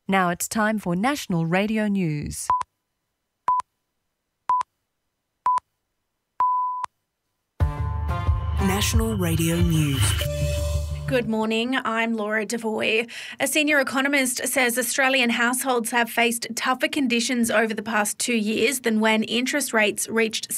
Now it's time for National Radio News. National Radio News. Good morning, I'm Laura Devoy. A senior economist says Australian households have faced tougher conditions over the past 2 years than when interest rates reached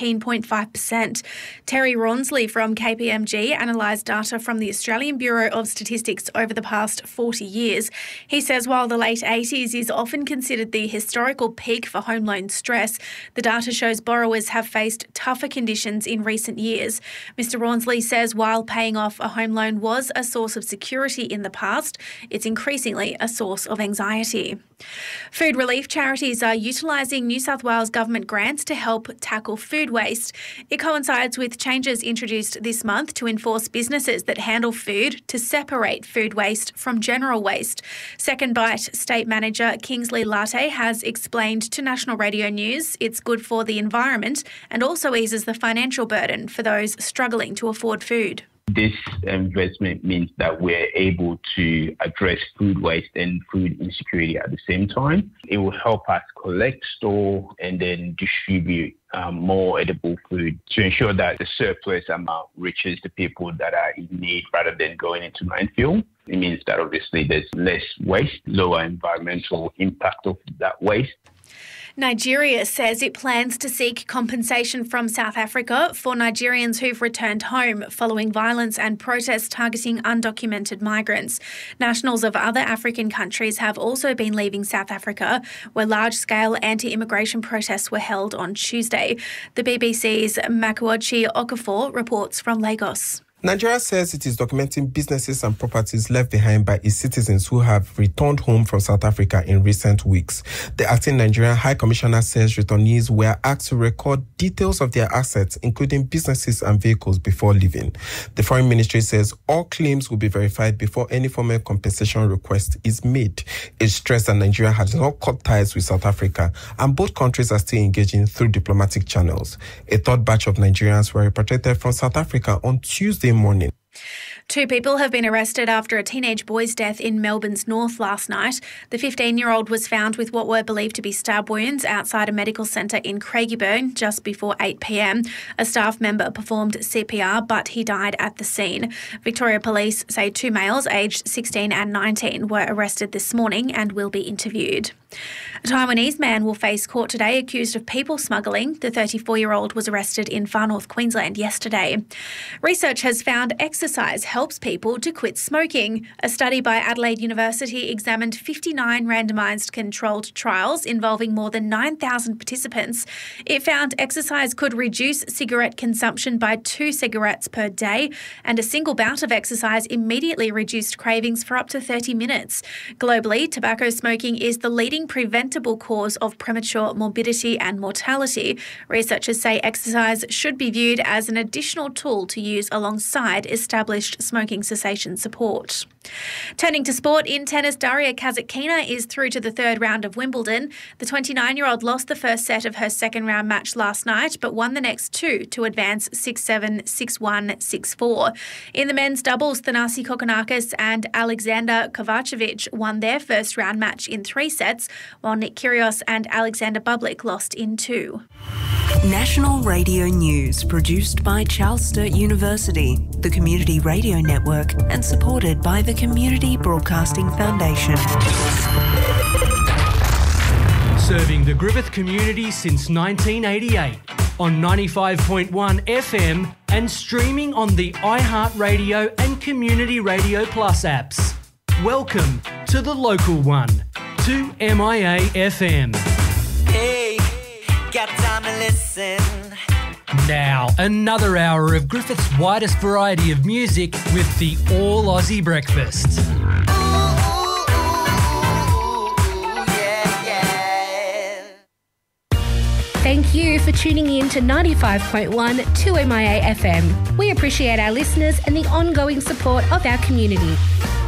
17.5%. Terry Rawnsley from KPMG analysed data from the Australian Bureau of Statistics over the past 40 years. He says while the late 80s is often considered the historical peak for home loan stress, the data shows borrowers have faced tougher conditions in recent years. Mr Rawnsley says while paying off a home loan was a source of security in the past, it's increasingly a source of anxiety. Food relief charities are utilising New South Wales government grants to help tackle food waste. It coincides with changes introduced this month to enforce businesses that handle food to separate food waste from general waste. Second Bite State Manager Kingsley Latte has explained to National Radio News it's good for the environment and also eases the financial burden for those struggling to afford food. This investment means that we're able to address food waste and food insecurity at the same time. It will help us collect, store, and then distribute more edible food to ensure that the surplus amount reaches the people that are in need rather than going into landfill. It means that obviously there's less waste, lower environmental impact of that waste. Nigeria says it plans to seek compensation from South Africa for Nigerians who've returned home following violence and protests targeting undocumented migrants. Nationals of other African countries have also been leaving South Africa, where large-scale anti-immigration protests were held on Tuesday. The BBC's Makuochi Okafor reports from Lagos. Nigeria says it is documenting businesses and properties left behind by its citizens who have returned home from South Africa in recent weeks. The acting Nigerian High Commissioner says returnees were asked to record details of their assets, including businesses and vehicles, before leaving. The Foreign Ministry says all claims will be verified before any formal compensation request is made. It stressed that Nigeria has not cut ties with South Africa, and both countries are still engaging through diplomatic channels. A third batch of Nigerians were repatriated from South Africa on Tuesday morning. 2 people have been arrested after a teenage boy's death in Melbourne's north last night. The 15-year-old was found with what were believed to be stab wounds outside a medical centre in Craigieburn just before 8 p.m. A staff member performed CPR, but he died at the scene. Victoria Police say 2 males aged 16 and 19 were arrested this morning and will be interviewed. A Taiwanese man will face court today accused of people smuggling. The 34-year-old was arrested in Far North Queensland yesterday. Research has found exercise helps people to quit smoking. A study by Adelaide University examined 59 randomised controlled trials involving more than 9,000 participants. It found exercise could reduce cigarette consumption by 2 cigarettes per day, and a single bout of exercise immediately reduced cravings for up to 30 minutes. Globally, tobacco smoking is the leading preventable cause of premature morbidity and mortality. Researchers say exercise should be viewed as an additional tool to use alongside established smoking cessation support. Turning to sport, in tennis, Daria Kasatkina is through to the 3rd round of Wimbledon. The 29-year-old lost the first set of her second-round match last night, but won the next 2 to advance 6-7, 6-1, 6-4. In the men's doubles, Thanasi Kokkinakis and Alexander Kovacevic won their first-round match in 3 sets, while Nick Kyrgios and Alexander Bublik lost in 2. National Radio News, produced by Charles Sturt University, the Community Radio Network, and supported by the Community Broadcasting Foundation. Serving the Griffith community since 1988 on 95.1 FM and streaming on the iHeartRadio and Community Radio Plus apps. Welcome to the local one, 2MIA FM. Hey, got time to listen. Now, another hour of Griffith's widest variety of music with the All Aussie Breakfast. Thank you for tuning in to 95.1 2MIA FM. We appreciate our listeners and the ongoing support of our community.